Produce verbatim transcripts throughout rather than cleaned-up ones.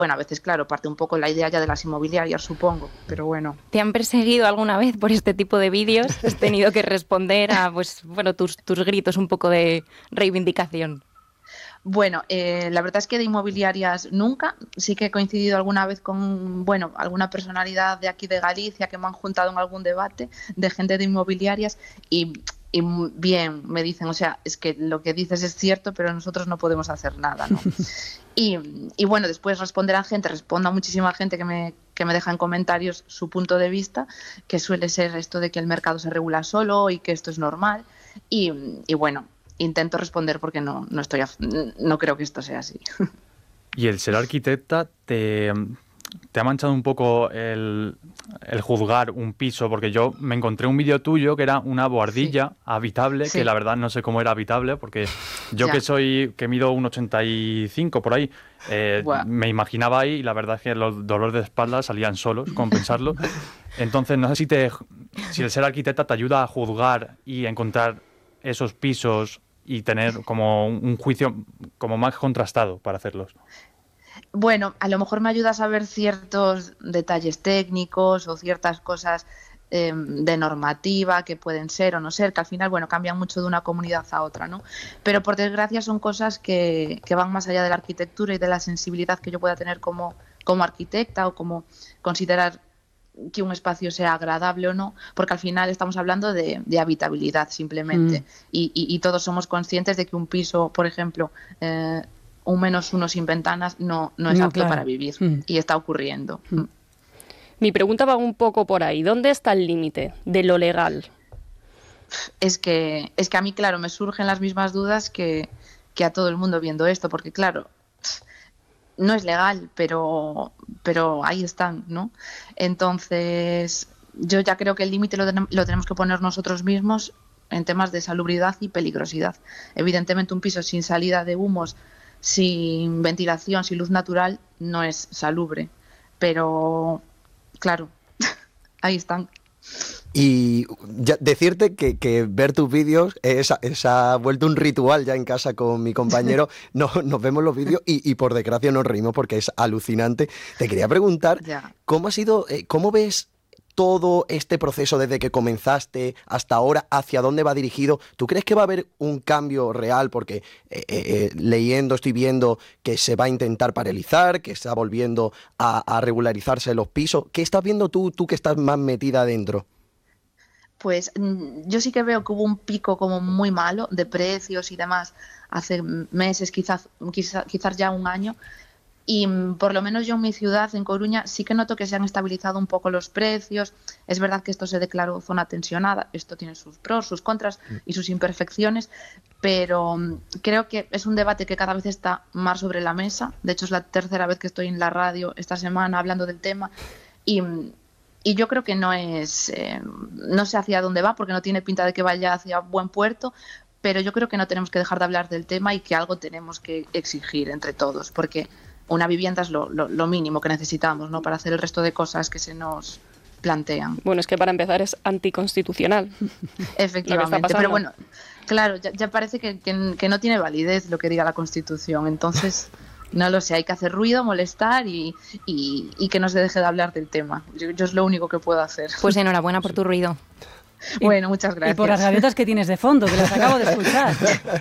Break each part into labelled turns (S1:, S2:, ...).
S1: bueno, a veces, claro, parte un poco la idea ya de las inmobiliarias, supongo, pero bueno.
S2: ¿Te han perseguido alguna vez por este tipo de vídeos? ¿Has tenido que responder a, pues, bueno, tus, tus gritos un poco de reivindicación?
S1: Bueno, eh, la verdad es que de inmobiliarias nunca. Sí que he coincidido alguna vez con, bueno, alguna personalidad de aquí de Galicia que me han juntado en algún debate de gente de inmobiliarias y, y bien, me dicen, o sea, es que lo que dices es cierto, pero nosotros no podemos hacer nada, ¿no? Y, y bueno, después responder a gente, respondo a muchísima gente que me, que me deja en comentarios su punto de vista, que suele ser esto de que el mercado se regula solo y que esto es normal. Y, y bueno, intento responder porque no, no, estoy a, no creo que esto sea así.
S3: ¿Y el ser arquitecta te, te ha manchado un poco el, el juzgar un piso? Porque yo me encontré un vídeo tuyo que era una bohardilla sí. habitable, sí. que la verdad no sé cómo era habitable, porque yo ya. que soy que mido un ochenta y cinco por ahí, eh, me imaginaba ahí y la verdad es que los dolores de espalda salían solos, compensarlo. Entonces no sé si, te, si el ser arquitecta te ayuda a juzgar y encontrar esos pisos y tener como un juicio como más contrastado para hacerlos.
S1: Bueno, a lo mejor me ayuda a saber ciertos detalles técnicos o ciertas cosas eh, de normativa que pueden ser o no ser, que al final, bueno, cambian mucho de una comunidad a otra, ¿no? Pero por desgracia son cosas que, que van más allá de la arquitectura y de la sensibilidad que yo pueda tener como, como arquitecta o como considerar que un espacio sea agradable o no, porque al final estamos hablando de, de habitabilidad simplemente, mm. y, y, y todos somos conscientes de que un piso, por ejemplo, eh, un menos uno sin ventanas no, no es no, apto claro. para vivir, mm. y está ocurriendo. Mm.
S4: Mi pregunta va un poco por ahí, ¿dónde está el límite de lo legal?
S1: Es que, es que a mí, claro, me surgen las mismas dudas que, que a todo el mundo viendo esto, porque claro, no es legal, pero, pero ahí están, ¿no? Entonces, yo ya creo que el límite lo, ten- lo tenemos que poner nosotros mismos en temas de salubridad y peligrosidad. Evidentemente, un piso sin salida de humos, sin ventilación, sin luz natural, no es salubre. Pero, claro, ahí están.
S5: Y ya decirte que, que ver tus vídeos es, es ha vuelto un ritual ya en casa con mi compañero. No, nos vemos los vídeos y, y por desgracia nos reímos porque es alucinante. Te quería preguntar, ya. ¿cómo ha sido, eh, cómo ves todo este proceso desde que comenzaste hasta ahora? ¿Hacia dónde va dirigido? ¿Tú crees que va a haber un cambio real? Porque eh, eh, leyendo, estoy viendo que se va a intentar paralizar, que está volviendo a, a regularizarse los pisos. ¿Qué estás viendo tú, tú que estás más metida adentro?
S1: Pues yo sí que veo que hubo un pico como muy malo de precios y demás hace meses, quizás, quizás, quizás ya un año, y por lo menos yo en mi ciudad, en Coruña, sí que noto que se han estabilizado un poco los precios. Es verdad que esto se declaró zona tensionada, esto tiene sus pros, sus contras y sus imperfecciones, pero creo que es un debate que cada vez está más sobre la mesa. De hecho, es la tercera vez que estoy en la radio esta semana hablando del tema y... Y yo creo que no es, eh, no sé hacia dónde va, porque no tiene pinta de que vaya hacia buen puerto, pero yo creo que no tenemos que dejar de hablar del tema y que algo tenemos que exigir entre todos, porque una vivienda es lo, lo, lo mínimo que necesitamos, ¿no?, para hacer el resto de cosas que se nos plantean.
S4: Bueno, es que para empezar es anticonstitucional.
S1: Efectivamente, pero bueno, claro, ya, ya parece que, que, que no tiene validez lo que diga la Constitución, entonces... No lo sé, hay que hacer ruido, molestar y, y, y que no se deje de hablar del tema. Yo, yo es lo único que puedo hacer.
S2: Pues enhorabuena por tu ruido.
S1: Bueno, muchas gracias.
S6: Y por las gaviotas que tienes de fondo, que las acabo de escuchar.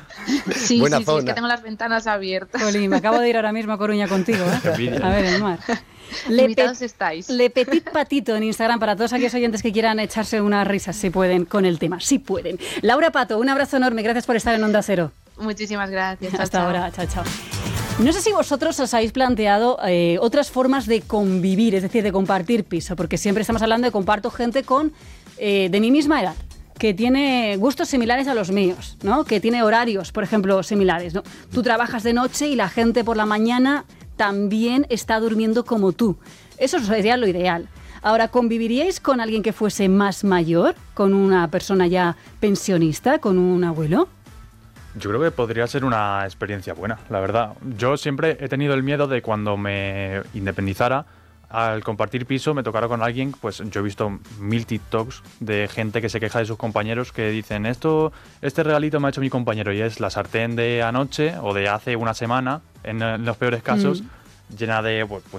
S1: Sí, Buena sí, zona. sí, es que tengo las ventanas abiertas.
S6: Jolín, me acabo de ir ahora mismo a Coruña contigo, ¿eh? A ver, el mar.
S1: Le Invitados pe- estáis.
S6: Le Petit Patito en Instagram para todos aquellos oyentes que quieran echarse unas risas, si pueden, con el tema. Sí pueden. Laura Pato, un abrazo enorme. Gracias por estar en Onda Cero.
S1: Muchísimas gracias. Chao,
S6: Hasta
S1: chao.
S6: ahora. Chao, chao. No sé si vosotros os habéis planteado eh, otras formas de convivir, es decir, de compartir piso, porque siempre estamos hablando de comparto gente con eh, de mi misma edad, que tiene gustos similares a los míos, ¿no? Que tiene horarios, por ejemplo, similares, ¿no? Tú trabajas de noche y la gente por la mañana también está durmiendo como tú. Eso sería lo ideal. Ahora, ¿conviviríais con alguien que fuese más mayor, con una persona ya pensionista, con un abuelo?
S3: Yo creo que podría ser una experiencia buena, la verdad. Yo siempre he tenido el miedo de cuando me independizara, al compartir piso me tocara con alguien, pues yo he visto mil TikToks de gente que se queja de sus compañeros que dicen esto, este regalito me ha hecho mi compañero y es la sartén de anoche o de hace una semana, en, en los peores casos, mm. llena de pues,